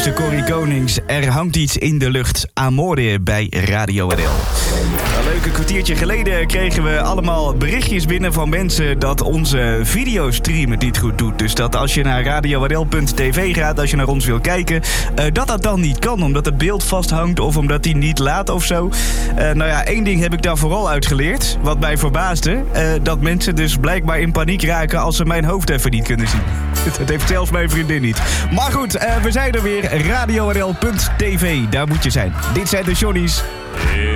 beste Corrie Konings. Er hangt iets in de lucht. Amore bij Radio RL. Een leuke kwartiertje geleden kregen we allemaal berichtjes binnen van mensen dat onze videostream het niet goed doet. Dus dat als je naar radiorl.tv gaat, als je naar ons wil kijken, dat dan niet kan. Omdat het beeld vasthangt of omdat die niet laat of zo. Één ding heb ik daar vooral uit geleerd. Wat mij verbaasde. Dat mensen dus blijkbaar in paniek raken als ze mijn hoofd even niet kunnen zien. Dat heeft zelfs mijn vriendin niet. Maar goed, we zijn er weer. radiorl.tv, daar moet je zijn. Dit zijn de Johnny's.